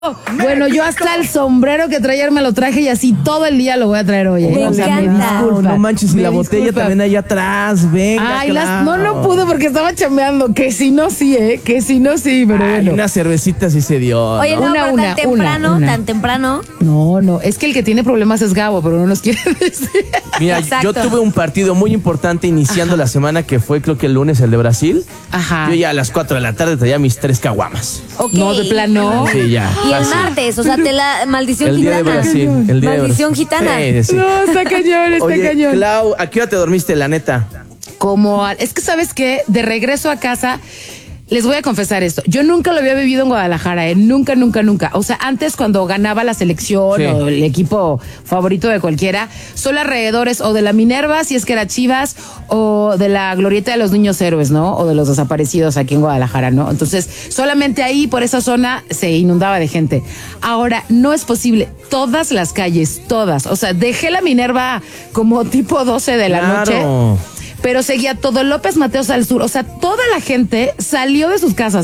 Bueno, yo hasta el sombrero que traía ayer me lo traje y así todo el día lo voy a traer hoy. Me encanta. No manches, y la botella también allá atrás, venga. Ay, no pude porque estaba chambeando. Que si no, sí, que si no, sí, pero Ay, bueno. una cervecita sí se dio. Oye, ¿no? no, pero tan temprano. No, es que el que tiene problemas es Gabo, pero no nos quiere decir. Mira, Exacto. yo tuve un partido muy importante iniciando la semana que fue, creo que el lunes, el de Brasil. Ajá. Yo ya a las 4 de la tarde traía mis 3 caguamas. Ok. No, de plano. Sí, ya. Y el fácil. martes, o sea, te la maldición El día de gitana. Brasil. El día de Maldición Brasil. gitana. Sí, sí. No, está cañón, está Oye, cañón. Clau, ¿a qué hora te dormiste, la neta? Es que sabes que de regreso a casa, les voy a confesar esto. Yo nunca lo había vivido en Guadalajara, nunca. O sea, antes cuando ganaba la selección Sí. o el equipo favorito de cualquiera, solo alrededores o de la Minerva, si es que era Chivas, o de la Glorieta de los Niños Héroes, ¿no? O de los desaparecidos aquí en Guadalajara, ¿no? Entonces, solamente ahí, por esa zona, se inundaba de gente. Ahora, no es posible. Todas las calles, todas. O sea, dejé la Minerva como tipo 12 de la noche. Pero seguía todo López Mateos al sur. O sea, toda la gente salió de sus casas,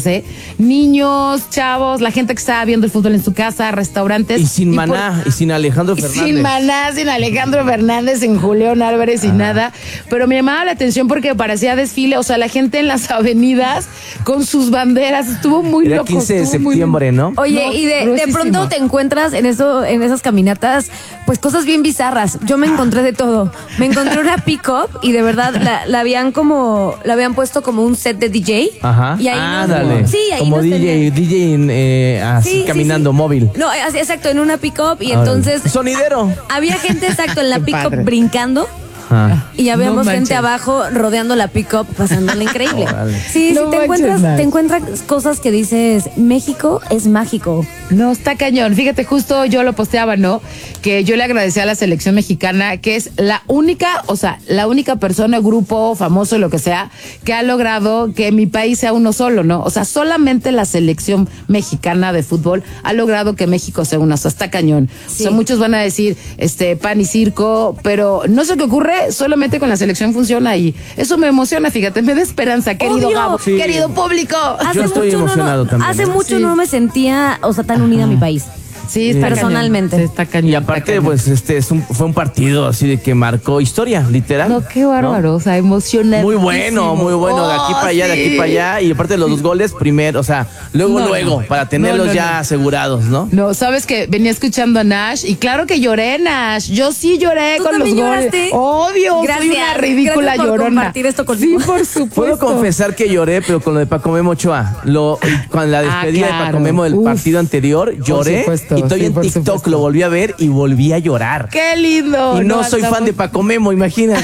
niños, chavos, la gente que estaba viendo el fútbol en su casa, restaurantes. Y sin Maná, y sin Alejandro Fernández. Sin Maná, sin Alejandro Fernández, sin Julián Álvarez, sin nada. Pero me llamaba la atención porque parecía desfile. O sea, la gente en las avenidas con sus banderas. Estuvo muy Era loco. 15 de estuvo muy septiembre, ¿no? Oye, No, y de gruesísimo. pronto te encuentras en esas caminatas, pues cosas bien bizarras. Yo me encontré de todo. Me encontré una pick-up y de verdad la habían puesto como un set de DJ. Ajá. Y ahí Ándale. sí, ahí como nos tenían. DJ así Sí, caminando, sí. móvil. No, así, exacto, en una pick-up y Órale. entonces Sonidero. había gente exacto en la Qué pick-up padre. brincando. Ah. Y habíamos No gente manches. abajo rodeando la pick-up, pasándola increíble. Órale. Sí, No sí, manches, Max. te encuentras cosas que dices, México es mágico. No, está cañón. Fíjate, justo yo lo posteaba, ¿no? Que yo le agradecía a la selección mexicana, que es la única persona, grupo, famoso, lo que sea, que ha logrado que mi país sea uno solo, ¿no? O sea, solamente la selección mexicana de fútbol ha logrado que México sea uno. O sea, está cañón. Sí. O sea, muchos van a decir, pan y circo, pero no sé qué ocurre, solamente con la selección funciona y eso me emociona, fíjate, me da esperanza, querido Obvio. Gabo, Sí. querido público. Yo estoy emocionado también, Hace ¿eh? mucho Sí. no me sentía, o sea, tan unida a mi país. Sí, está Personalmente. cañón. Sí, está cañón. Y está aparte, cañón. pues, fue un partido así de que marcó historia, literal. No, qué bárbaro, o sea, emocionante. Muy bueno, de aquí para allá, de aquí para allá. Y aparte de los 2 goles, primero, o sea, luego, para tenerlos ya asegurados, ¿no? No, sabes que venía escuchando a Nash y claro que lloré, Nash. Yo sí lloré ¿Tú con los también goles. lloraste? Obvio, soy Gracias. una ridícula Gracias por llorona. compartir esto conmigo. Sí, por supuesto. Puedo confesar que lloré, pero con lo de Paco Memo Ochoa. Con la despedida de claro. Paco Memo del Uf. partido anterior, lloré. supuesto, Y estoy sí, en por TikTok, supuesto. lo volví a ver y volví a llorar. Qué lindo. Y no soy fan de Paco Memo, imagínate.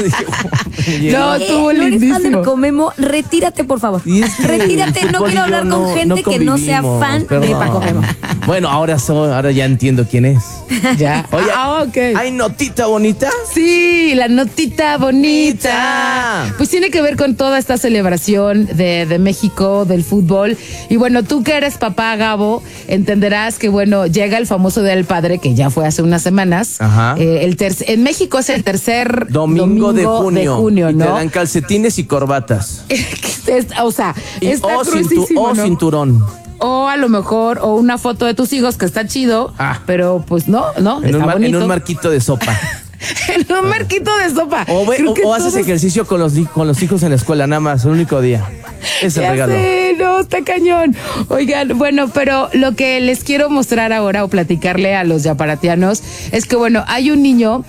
No, estuvo ¿No eres fan de lindísimo. Comemo? Retírate, por favor. Y es que Retírate, el no fútbol quiero y yo hablar con gente que no sea convivimos, fan de perdón. Paco Memo. Bueno, ahora ya entiendo quién es. Ya. Oye, Ok. ¿hay notita bonita? Sí, la notita bonita. Pues tiene que ver con toda esta celebración de México, del fútbol. Y bueno, tú que eres papá, Gabo, entenderás que, bueno, llega el famoso Día del Padre, que ya fue hace unas semanas. Ajá. En México es el tercer Domingo de junio. Y te ¿no? dan calcetines y corbatas. O sea, Y, está o gruesísimo, ¿no? cinturón. O a lo mejor, o una foto de tus hijos, que está chido, pero pues no, En está bonito. un marquito de sopa. En un marquito de sopa. O haces ejercicio con los hijos en la escuela, nada más, el único día. Es el Ya regalo. sé, no, está cañón. Oigan, bueno, pero lo que les quiero mostrar ahora o platicarle a los yaparatianos es que, bueno, hay un niño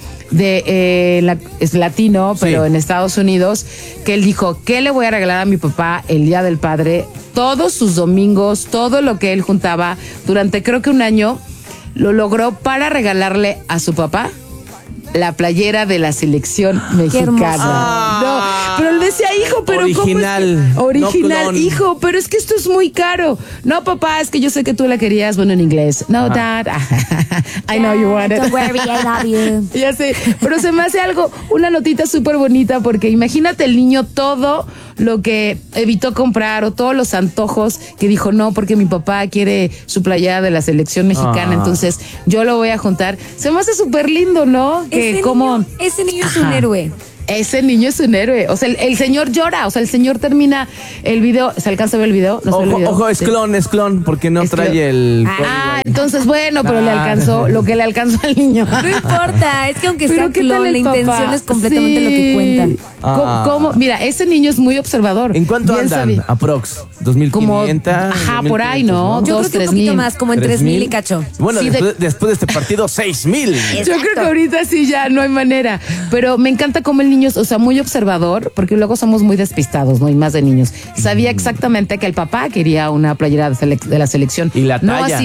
es latino, pero Sí. en Estados Unidos, que él dijo, ¿qué le voy a regalar a mi papá el Día del Padre? Todos sus domingos, todo lo que él juntaba durante creo que un año, lo logró para regalarle a su papá la playera de la selección mexicana. No, pero él decía, hijo, pero Original, ¿cómo es que? Original, no clon. hijo, pero es que esto es muy caro. No, papá, es que yo sé que tú la querías, bueno, en inglés. No, dad, I know you want it. Don't worry, I love you. Ya sé, pero se me hace una notita súper bonita porque imagínate el niño todo lo que evitó comprar o todos los antojos que dijo, no, porque mi papá quiere su playera de la selección mexicana, entonces yo lo voy a juntar. Se me hace súper lindo, ¿no? Que Ese como... niño es un héroe. Ese niño es un héroe. O sea, el señor llora. O sea, el señor termina el video. ¿Se alcanza a ver el video? ¿No se ve el video? Ojo, es clon, porque no trae el código ahí. Entonces, bueno, pero le alcanzó lo que le alcanzó al niño. No importa, es que aunque sea ¿Pero qué tal clon, el la papá? intención es completamente lo que cuenta. ¿Cómo? Mira, ese niño es muy observador. ¿En cuánto Bien andan? sabe. Aprox. Como, 2.500. ajá, por ahí, ¿no? Yo creo que un poquito más, como en 3,000 y cacho. Bueno, Sí, después de este partido, 6,000. Yo creo que ahorita sí ya no hay manera. Pero me encanta cómo el niño, o sea, muy observador, porque luego somos muy despistados, ¿no? Y más de niños. Sabía exactamente que el papá quería una playera de la selección. Y la talla.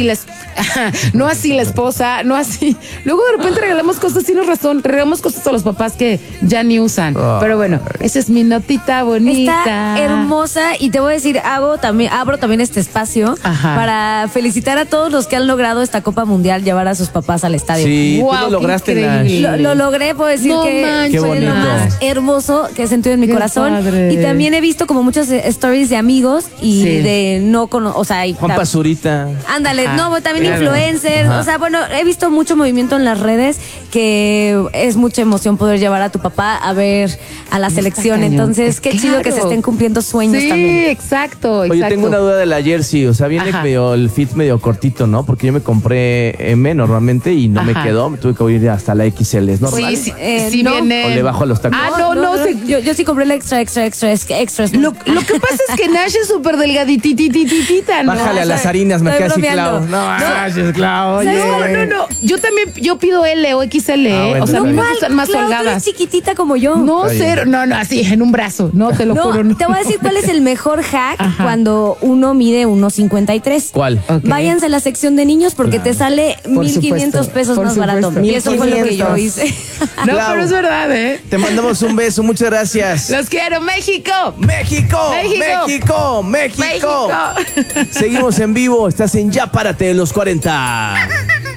No así la esposa, no así. Luego de repente regalamos cosas, tienes razón, regalamos cosas a los papás que ya ni usan. Pero bueno, esa es mi notita bonita. Está hermosa y te voy a decir, abro también este espacio para felicitar a todos los que han logrado esta Copa Mundial llevar a sus papás al estadio. Sí, Wow, tú lo lograste, increíble. Nash. Lo logré, puedo decir No que manches. fue Qué lo bonito. más hermoso que he sentido en mi Qué corazón. padre. Y también he visto como muchas stories de amigos y Sí. de o sea, Juan Pazurita. ándale, Ajá, no, también claro. influencers, Ajá. o sea, bueno, he visto mucho movimiento en las redes que es mucha emoción poder llevar a tu papá a ver a la selección, cañón. entonces qué chido que se Claro. estén cumpliendo sueños Sí, también. exacto. Oye, tengo una duda de la jersey, o sea, viene Ajá. el fit medio cortito, ¿no? Porque yo me compré M normalmente y no me Ajá. quedó, me tuve que ir hasta la XL, ¿es normal? Sí, Sí, no. viene. ¿O le bajo a los tacos? No. Yo sí compré el extra. Lo que pasa es que Nash es súper delgadititititita, ¿no? Bájale a las harinas, me estoy queda así bromeando. clavo. No, clavo, oye. No. Yo pido L o XL, bueno, o sea, a mí me gustan más Claro, tú eres holgadas. chiquitita como yo. No, Está bien. cero. No, así, en un brazo. No, te lo juro. No. Te voy a decir cuál es el mejor hack Ajá. cuando uno mide 1.53. ¿Cuál? Ok. Váyanse a la sección de niños porque te sale Por 1,500 supuesto, pesos por más barato. supuesto. Y eso fue lo que yo 1,500. hice. No, Clau. pero es verdad, ¿eh? Te mandamos un beso, muchas gracias. Los quiero, México. México, México. México. Seguimos en vivo, estás en Ya Párate de los 40.